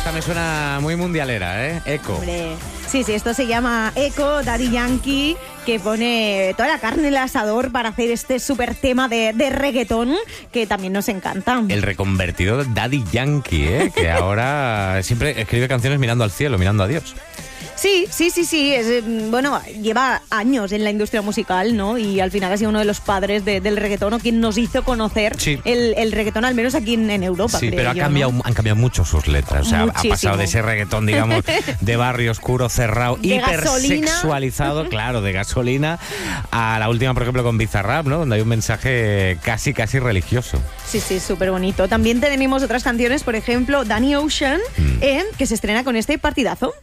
esta me suena muy mundialera, ¿eh? Echo. Hombre. Sí, esto se llama Echo, Daddy Yankee, que pone toda la carne en el asador para hacer este súper tema de reggaetón, que también nos encanta. El reconvertido Daddy Yankee, ¿eh? Que ahora siempre escribe canciones mirando al cielo, mirando a Dios. Sí. Bueno, lleva años en la industria musical, ¿no? Y al final ha sido uno de los padres del reggaetón, o quien nos hizo conocer el reggaetón, al menos aquí en Europa. Sí, creo pero yo, han cambiado mucho sus letras. O sea, muchísimo. ha pasado de ese reggaetón, digamos, de barrio oscuro, cerrado, de hipersexualizado, claro, de gasolina, a la última, por ejemplo, con Bizarrap, ¿no? Donde hay un mensaje casi religioso. Sí, súper bonito. También tenemos otras canciones, por ejemplo, Danny Ocean, que se estrena con este partidazo.